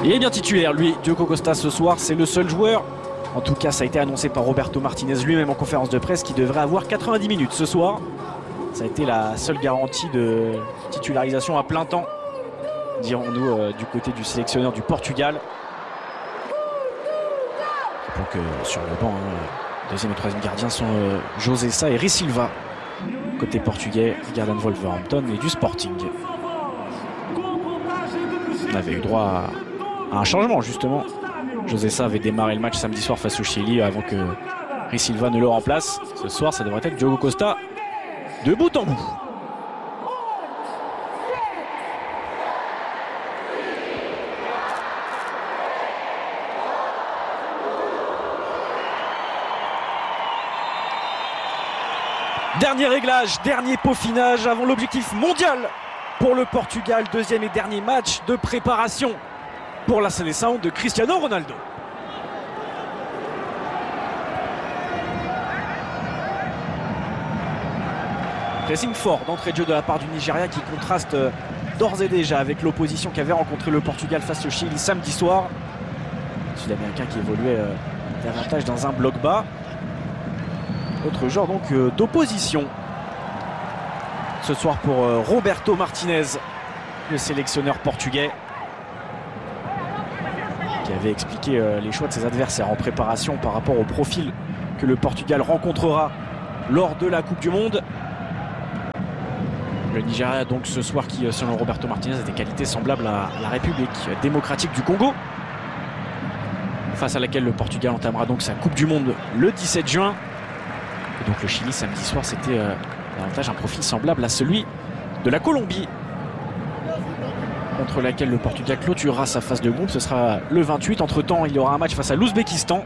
Il est bien titulaire, lui, Diogo Costa, ce soir. C'est le seul joueur. En tout cas, ça a été annoncé par Roberto Martinez lui-même en conférence de presse, qui devrait avoir 90 minutes ce soir. Ça a été la seule garantie de titularisation à plein temps, dirons-nous, du côté du sélectionneur du Portugal. Donc sur le banc, deuxième et troisième gardiens sont José Sá et Rui Silva. Côté portugais, gardien de Wolverhampton et du Sporting. On avait eu droit à un changement justement. José Sá avait démarré le match samedi soir face au Chili avant que Rui Silva ne le remplace. Ce soir, ça devrait être Diogo Costa de bout en bout. Dernier réglage, dernier peaufinage avant l'objectif mondial pour le Portugal. Deuxième et dernier match de préparation pour la sélection de Cristiano Ronaldo. Pressing fort d'entrée de jeu de la part du Nigeria qui contraste d'ores et déjà avec l'opposition qu'avait rencontré le Portugal face au Chili samedi soir. Sud-américain qui évoluait davantage dans un bloc bas. Autre genre donc d'opposition ce soir pour Roberto Martinez, le sélectionneur portugais, qui avait expliqué les choix de ses adversaires en préparation par rapport au profil que le Portugal rencontrera lors de la Coupe du Monde. Le Nigeria donc ce soir qui, selon Roberto Martinez, a des qualités semblables à la République démocratique du Congo, face à laquelle le Portugal entamera donc sa Coupe du Monde le 17 juin. Et donc le Chili samedi soir, c'était davantage un profil semblable à celui de la Colombie, contre laquelle le Portugal clôturera sa phase de groupe. Ce sera le 28. Entre temps, il y aura un match face à l'Ouzbékistan,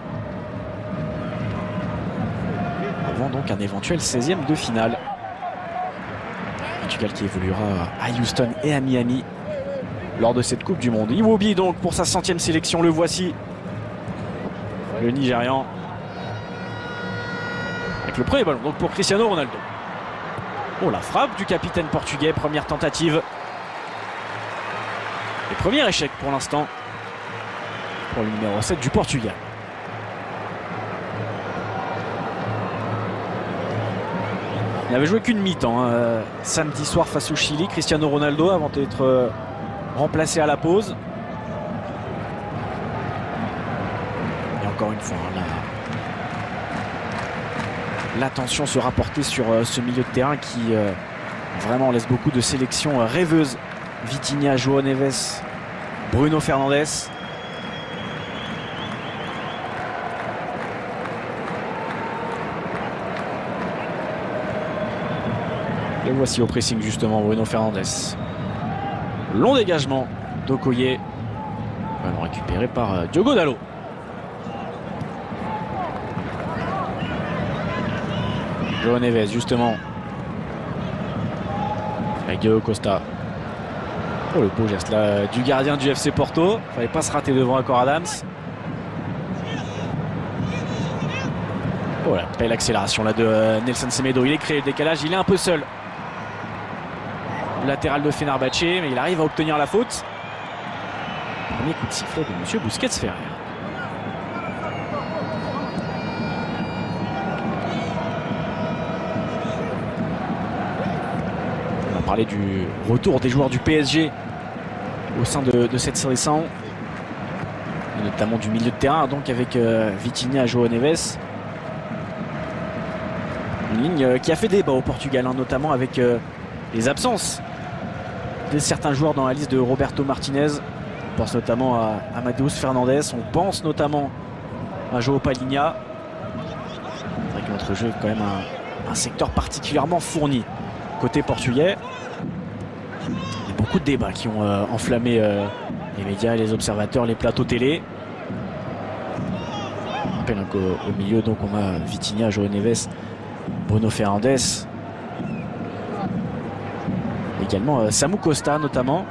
avant donc un éventuel 16e de finale. Portugal qui évoluera à Houston et à Miami lors de cette Coupe du Monde. Iwobi donc pour sa 100e sélection, le voici, le Nigérian, avec le premier ballon donc pour Cristiano Ronaldo. Oh, la frappe du capitaine portugais, première tentative et premier échec pour l'instant pour le numéro 7 du Portugal. Il n'avait joué qu'une mi-temps samedi soir face au Chili, Cristiano Ronaldo, avant d'être remplacé à la pause. Et encore une fois, l'attention sera portée sur ce milieu de terrain qui vraiment laisse beaucoup de sélections rêveuses. Vitinha, João Neves, Bruno Fernandes. Le voici au pressing justement, Bruno Fernandes. Long dégagement d'Okoye. Ballon récupéré par Diogo Dalot. João Neves justement. Avec Diogo Costa. Oh, le beau geste là du gardien du FC Porto. Fallait pas se rater devant Akor Adams. Oh, la belle accélération là de Nelson Semedo. Il est créé le décalage, il est un peu seul. Le latéral de Fenerbahçe, mais il arrive à obtenir la faute. Premier coup de sifflet de Monsieur Busquets Ferrer. On va parler du retour des joueurs du PSG au sein de cette sélection, notamment du milieu de terrain, donc avec Vitinha, João Neves. Une ligne qui a fait débat au Portugal, notamment avec les absences de certains joueurs dans la liste de Roberto Martinez. On pense notamment à Amadeus Fernandes, on pense notamment à João Palhinha. C'est vrai que notre jeu est quand même un secteur particulièrement fourni côté portugais. Il y a beaucoup de débats qui ont enflammé les médias, les observateurs, les plateaux télé. Je rappelle qu'au milieu donc on a Vitinha, João Neves, Bruno Fernandes, également Samu Costa notamment.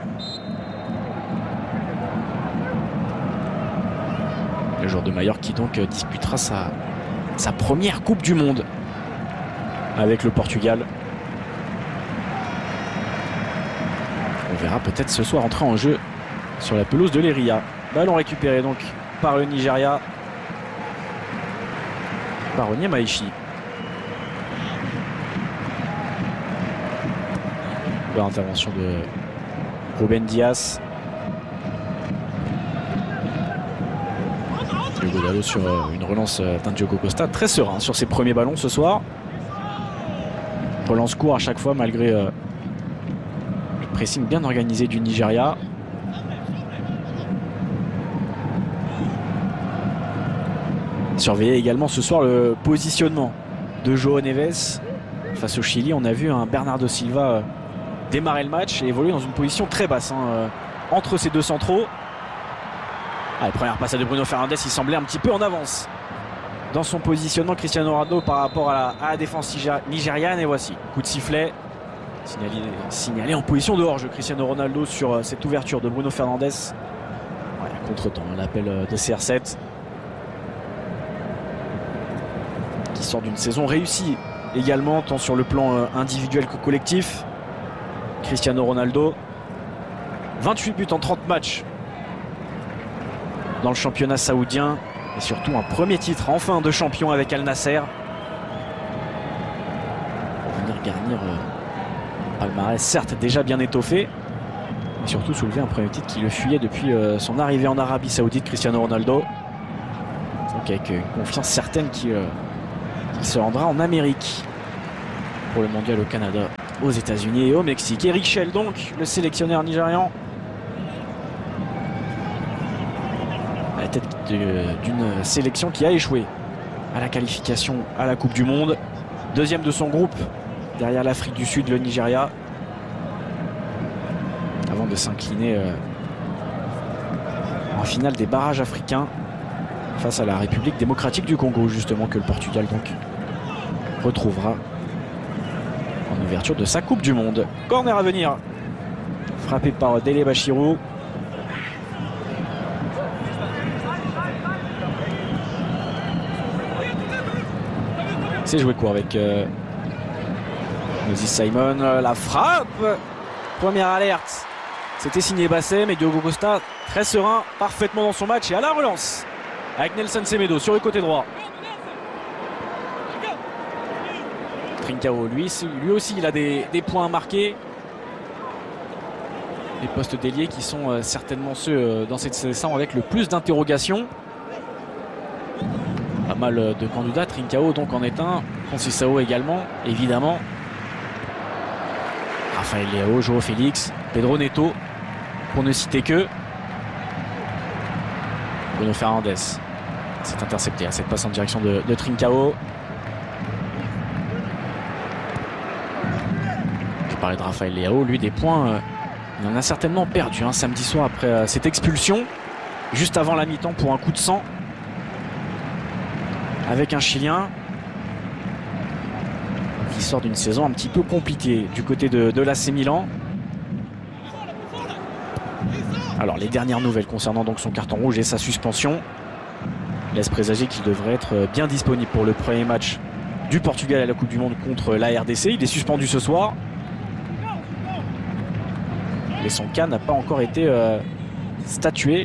Le joueur de Mallorca qui donc disputera sa première Coupe du Monde avec le Portugal. On verra peut-être ce soir entrer en jeu sur la pelouse de l'Eria. Ballon récupéré donc par le Nigeria, par Onyemaichi. Intervention de Ruben Dias. Le Godalo sur une relance d'un Diogo Costa, très serein sur ses premiers ballons ce soir. Relance court à chaque fois malgré le pressing bien organisé du Nigeria. Surveiller également ce soir le positionnement de João Neves. Face au Chili, on a vu un Bernardo Silva démarrer le match et évoluer dans une position très basse entre ces deux centraux. Première passe de Bruno Fernandes, il semblait un petit peu en avance dans son positionnement, Cristiano Ronaldo, par rapport à la défense nigériane. Et voici, coup de sifflet signalé en position de hors-jeu. Cristiano Ronaldo sur cette ouverture de Bruno Fernandes. Contre-temps, l'appel de CR7 qui sort d'une saison réussie également, tant sur le plan individuel que collectif. Cristiano Ronaldo, 28 buts en 30 matchs dans le championnat saoudien et surtout un premier titre enfin de champion avec Al Nasser. Pour venir garnir un palmarès certes déjà bien étoffé, mais surtout soulever un premier titre qui le fuyait depuis son arrivée en Arabie Saoudite. Cristiano Ronaldo, donc avec une confiance certaine qu'il se rendra en Amérique pour le mondial au Canada, aux États-Unis et au Mexique. Eric Chell, donc le sélectionneur nigérian, à la tête d'une sélection qui a échoué à la qualification à la Coupe du Monde. Deuxième de son groupe derrière l'Afrique du Sud, le Nigeria, avant de s'incliner en finale des barrages africains face à la République démocratique du Congo, justement, que le Portugal donc retrouvera en ouverture de sa Coupe du Monde. Corner à venir, frappé par Dele Bashiru. C'est joué quoi avec Moses Simon, la frappe, première alerte, c'était signé Basset, mais Diogo Costa très serein, parfaitement dans son match et à la relance avec Nelson Semedo sur le côté droit. Trincao, lui aussi il a des points à marquer. Les postes d'ailier qui sont certainement ceux dans cette saison avec le plus d'interrogations. Pas mal de candidats, Trincao donc en est un, Conceição également, évidemment. Rafael Leao, João Félix, Pedro Neto, pour ne citer que. Bruno Fernandes s'est intercepté à cette passe en direction de Trincao. Je parlais de Rafael Leao, lui des points, il en a certainement perdu samedi soir après cette expulsion, juste avant la mi-temps pour un coup de sang avec un Chilien qui sort d'une saison un petit peu compliquée du côté de l'AC Milan. Alors les dernières nouvelles concernant donc son carton rouge et sa suspension laissent présager qu'il devrait être bien disponible pour le premier match du Portugal à la Coupe du Monde contre la RDC. Il est suspendu ce soir, mais son cas n'a pas encore été statué.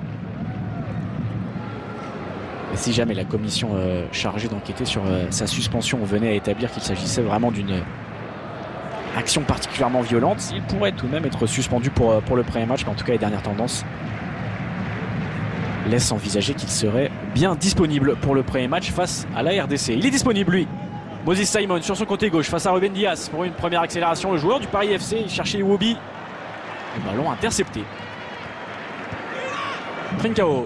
Et si jamais la commission chargée d'enquêter sur sa suspension venait à établir qu'il s'agissait vraiment d'une action particulièrement violente, il pourrait tout de même être suspendu pour le premier match. Mais en tout cas, les dernières tendances laissent envisager qu'il serait bien disponible pour le premier match face à la RDC. Il est disponible, lui, Moses Simon, sur son côté gauche face à Ruben Dias pour une première accélération. Le joueur du Paris FC, il cherchait Iwobi. Le ballon intercepté. Trincao.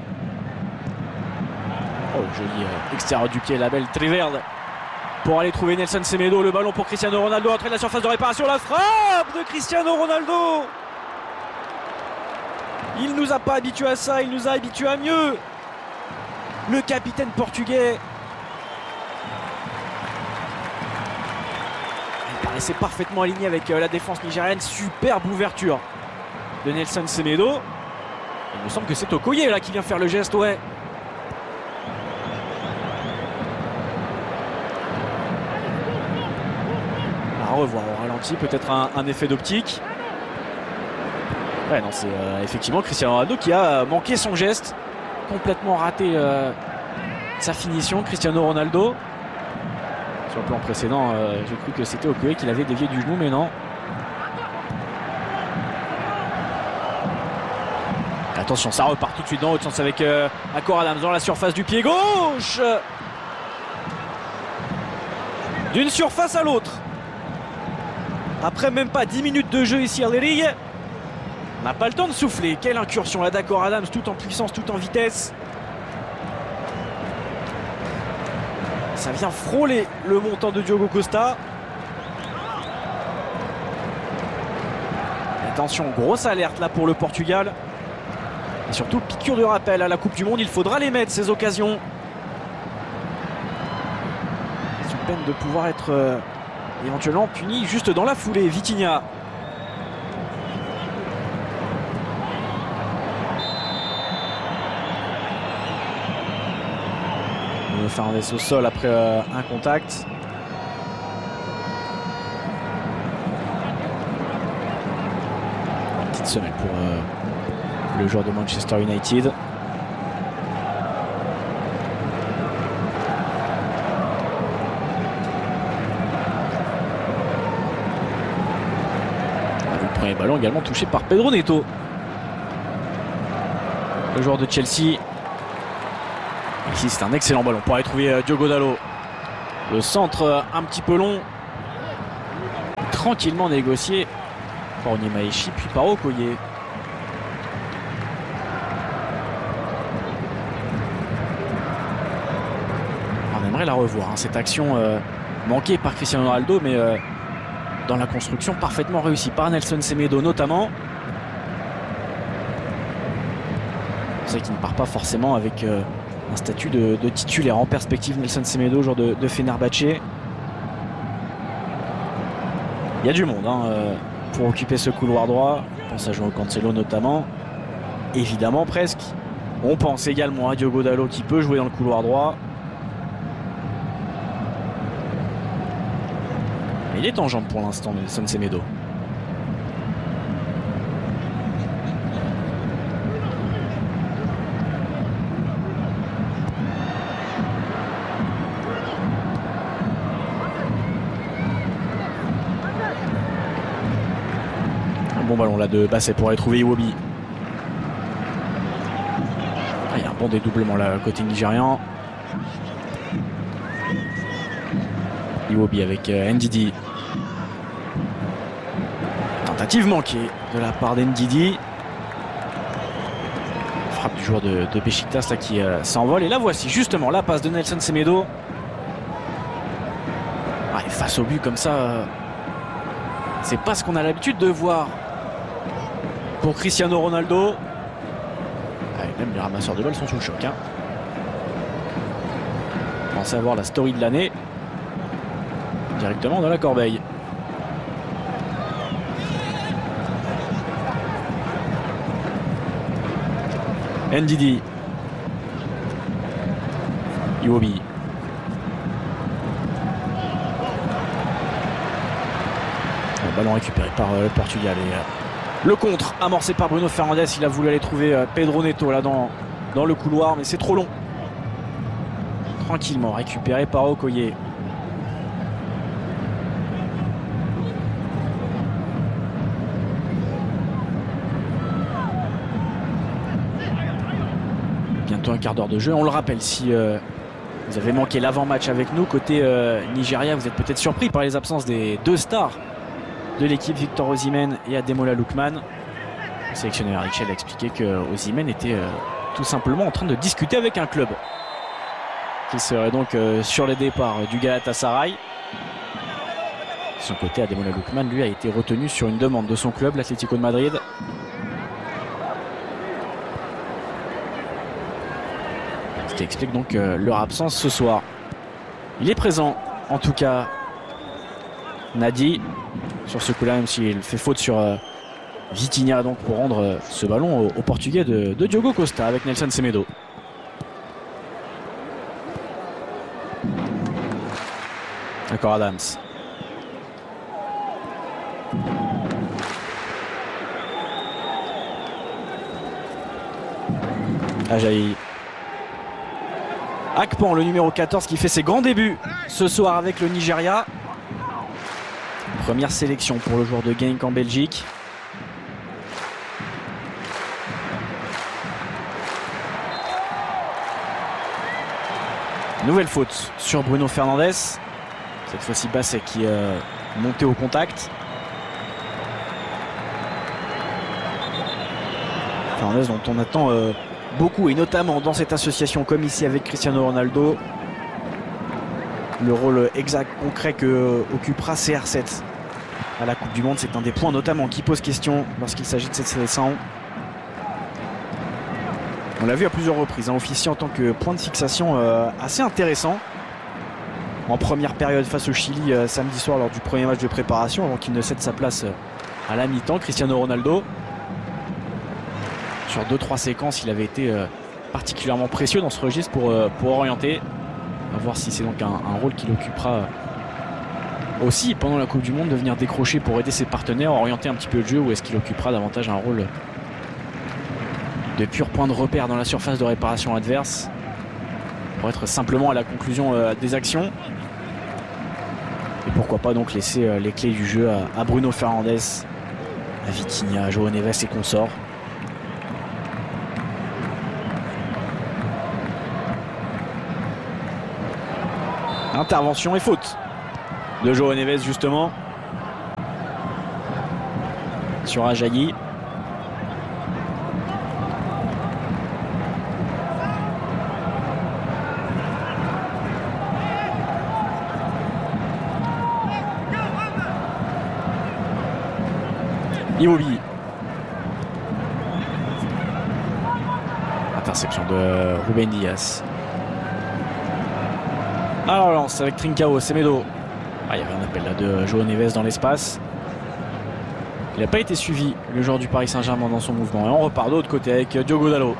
Oh, joli extérieur du pied, la belle Triverde pour aller trouver Nelson Semedo. Le ballon pour Cristiano Ronaldo, entrée de la surface de réparation. La frappe de Cristiano Ronaldo. Il nous a pas habitués à ça, il nous a habitués à mieux. Le capitaine portugais. Il paraissait parfaitement aligné avec la défense nigérienne. Superbe ouverture de Nelson Semedo. Il me semble que c'est Okoye là qui vient faire le geste, ouais. À revoir au ralenti, peut-être un effet d'optique. Ouais, non, c'est effectivement Cristiano Ronaldo qui a manqué son geste, complètement raté sa finition. Cristiano Ronaldo. Sur le plan précédent, j'ai cru que c'était Okoye qui l'avait dévié du genou, mais non. Attention, ça repart tout de suite dans l'autre sens avec Akor Adams dans la surface du pied gauche. D'une surface à l'autre. Après même pas 10 minutes de jeu ici à Ligue, on n'a pas le temps de souffler. Quelle incursion là d'Akor Adams, tout en puissance, tout en vitesse. Ça vient frôler le montant de Diogo Costa. Attention, grosse alerte là pour le Portugal. Et surtout, piqûre de rappel à la Coupe du Monde. Il faudra les mettre, ces occasions. Sous peine de pouvoir être éventuellement puni juste dans la foulée. Vitinha. On va faire un vaisseau au sol après un contact. Petite semelle pour le joueur de Manchester United. Le premier ballon également touché par Pedro Neto, le joueur de Chelsea. Ici c'est un excellent ballon pour aller trouver Diogo Dalot. Le centre un petit peu long, tranquillement négocié par Onyemaechi puis par Okoye. On aimerait la revoir, hein, cette action manquée par Cristiano Ronaldo, mais dans la construction parfaitement réussie par Nelson Semedo notamment. C'est vrai qu'il ne part pas forcément avec un statut de titulaire en perspective. Nelson Semedo, joueur de Fenerbahçe. Il y a du monde hein, pour occuper ce couloir droit. On pense à João Cancelo notamment. Évidemment presque. On pense également à Diogo Dalot qui peut jouer dans le couloir droit. Mais il est en jambes pour l'instant, Nelson Semedo. Bon ballon là de Basset pour aller trouver Iwobi. Ah, il y a un bon dédoublement là côté nigérian. Iwobi avec Ndidi. Tentative manquée de la part d'Ndidi. Frappe du joueur de Beşiktaş là qui s'envole. Et là voici justement la passe de Nelson Semedo. Ah, et face au but comme ça, c'est pas ce qu'on a l'habitude de voir pour Cristiano Ronaldo. Ah, et même les ramasseurs de balles sont sous le choc. Hein. Pensez avoir la story de l'année directement dans la corbeille. Ndidi. Iwobi. Le ballon récupéré par le Portugal. Et le contre amorcé par Bruno Fernandes. Il a voulu aller trouver Pedro Neto là dans le couloir, mais c'est trop long. Tranquillement récupéré par Okoye. Bientôt un quart d'heure de jeu. On le rappelle, si vous avez manqué l'avant-match avec nous, côté Nigeria, vous êtes peut-être surpris par les absences des deux stars de l'équipe, Victor Osimhen et Ademola Lookman. Le sélectionneur Richel a expliqué que Osimhen était tout simplement en train de discuter avec un club qui serait donc sur le départ du Galatasaray. De son côté, Ademola Lookman, lui, a été retenu sur une demande de son club, l'Atlético de Madrid. Ce qui explique donc leur absence ce soir. Il est présent, en tout cas, Nadi, sur ce coup-là, même s'il fait faute sur Vitinha, donc pour rendre ce ballon au Portugais de Diogo Costa avec Nelson Semedo. Akor Adams. Ajayi. Akpan, le numéro 14, qui fait ses grands débuts ce soir avec le Nigeria. Première sélection pour le joueur de Genk en Belgique. Nouvelle faute sur Bruno Fernandes. Cette fois-ci Basset qui est monté au contact. Fernandes dont on attend beaucoup, et notamment dans cette association comme ici avec Cristiano Ronaldo. Le rôle exact, concret que occupera CR7 à la Coupe du Monde, c'est un des points notamment qui pose question lorsqu'il s'agit de cette sélection. On l'a vu à plusieurs reprises, officier en tant que point de fixation assez intéressant. En première période face au Chili samedi soir lors du premier match de préparation, avant qu'il ne cède sa place à la mi-temps, Cristiano Ronaldo. Sur 2-3 séquences, il avait été particulièrement précieux dans ce registre pour orienter. On va voir si c'est donc un rôle qu'il occupera aussi pendant la Coupe du Monde, de venir décrocher pour aider ses partenaires, orienter un petit peu le jeu, ou est-ce qu'il occupera davantage un rôle de pur point de repère dans la surface de réparation adverse pour être simplement à la conclusion des actions. Et pourquoi pas donc laisser les clés du jeu à Bruno Fernandes, à Vitinha, à João Neves et consorts. Intervention et faute de João Neves justement sur Ajayi. Iwobi. Interception de Ruben Dias. Alors lance avec Trincao, Semedo. Il y avait un appel là de João Neves dans l'espace. Il n'a pas été suivi, le joueur du Paris Saint-Germain, dans son mouvement. Et on repart de l'autre côté avec Diogo Dalot.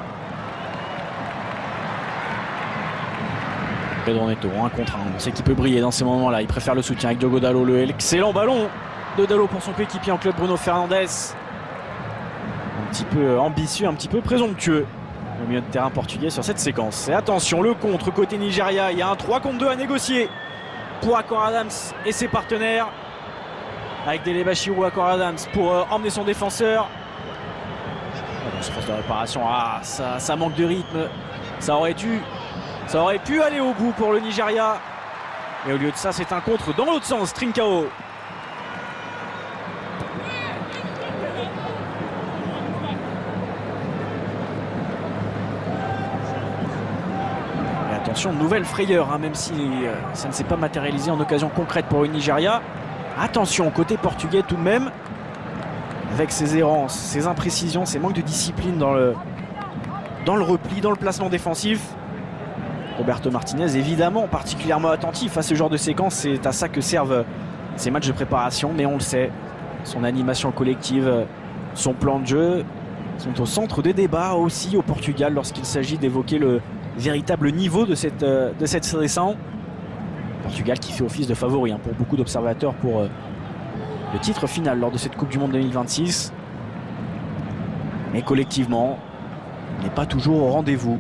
Pedro Neto, 1 contre 1. On sait qu'il peut briller dans ces moments-là. Il préfère le soutien avec Diogo Dalot. Le excellent ballon de Dalot pour son coéquipier en club, Bruno Fernandes. Un petit peu ambitieux, un petit peu présomptueux au milieu de terrain portugais sur cette séquence. Et attention, le contre côté Nigeria. Il y a un 3 contre 2 à négocier pour Akor Adams et ses partenaires. Avec Dele Bashiru, Akor Adams pour emmener son défenseur. Dans ce phase de réparation, ça manque de rythme. Ça aurait pu aller au bout pour le Nigeria. Et au lieu de ça, c'est un contre dans l'autre sens, Trincao. Et attention, nouvelle frayeur, même si ça ne s'est pas matérialisé en occasion concrète pour le Nigeria. Attention, côté portugais tout de même, avec ses errances, ses imprécisions, ses manques de discipline dans le repli, dans le placement défensif. Roberto Martinez, évidemment, particulièrement attentif à ce genre de séquence. C'est à ça que servent ces matchs de préparation. Mais on le sait, son animation collective, son plan de jeu sont au centre des débats aussi au Portugal lorsqu'il s'agit d'évoquer le véritable niveau de cette sélection. Portugal qui fait office de favori pour beaucoup d'observateurs pour le titre final lors de cette Coupe du Monde 2026. Mais collectivement, n'est pas toujours au rendez-vous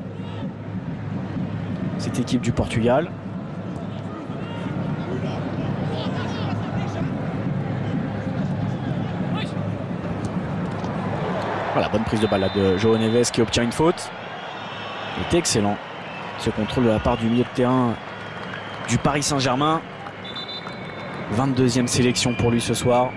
cette équipe du Portugal. Voilà, bonne prise de balle là de João Neves qui obtient une faute. Il était excellent ce contrôle de la part du milieu de terrain du Paris Saint-Germain. 22e sélection pour lui ce soir.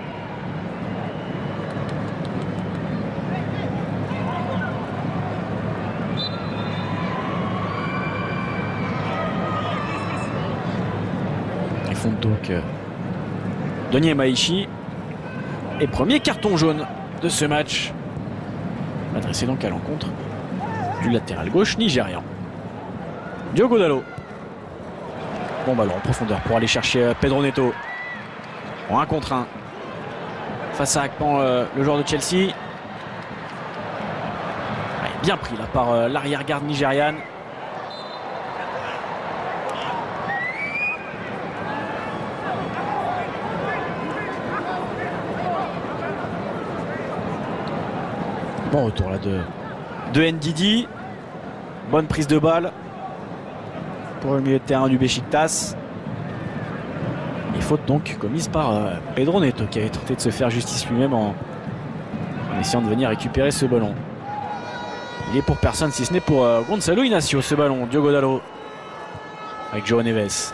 Ils font donc Denis Maishi. Et premier carton jaune de ce match, adressé donc à l'encontre du latéral gauche nigérian. Diogo Dalot. Bon ballon en profondeur pour aller chercher Pedro Neto. En 1 contre 1. Face à Akpan, le joueur de Chelsea. Bien pris là par l'arrière-garde nigériane. Bon retour là de Ndidi. Bonne prise de balle pour le milieu de terrain du Beşiktaş. Et faute donc commise par Pedro Neto, qui avait tenté de se faire justice lui-même en essayant de venir récupérer ce ballon. Il est pour personne si ce n'est pour Gonçalo Inácio, ce ballon. Diogo Dalot avec João Neves.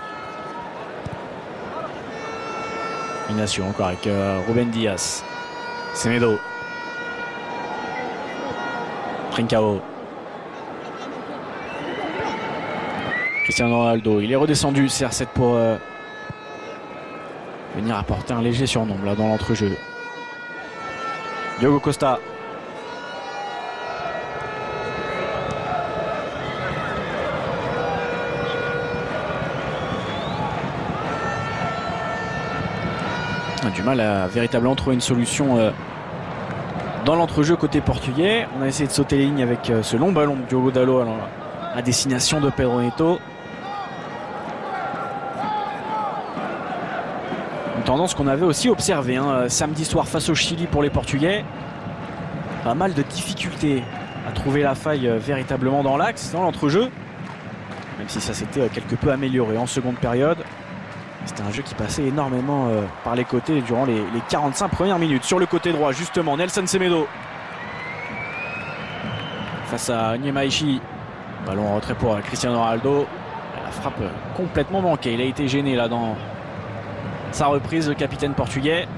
Inácio encore avec Ruben Dias. Semedo. Trincao. Cristiano Ronaldo. Il est redescendu, CR7 pour venir apporter un léger surnombre là dans l'entrejeu. Diogo Costa. On a du mal à véritablement trouver une solution dans l'entrejeu côté portugais. On a essayé de sauter les lignes avec ce long ballon de Diogo Dalot à destination de Pedro Neto. Une tendance qu'on avait aussi observée samedi soir face au Chili pour les Portugais. Pas mal de difficultés à trouver la faille véritablement dans l'axe, dans l'entrejeu. Même si ça s'était quelque peu amélioré en seconde période. C'était un jeu qui passait énormément par les côtés durant les 45 premières minutes. Sur le côté droit, justement, Nelson Semedo. Face à Nyemaishi. Ballon en retrait pour Cristiano Ronaldo. La frappe complètement manquée. Il a été gêné là dans sa reprise, le capitaine portugais.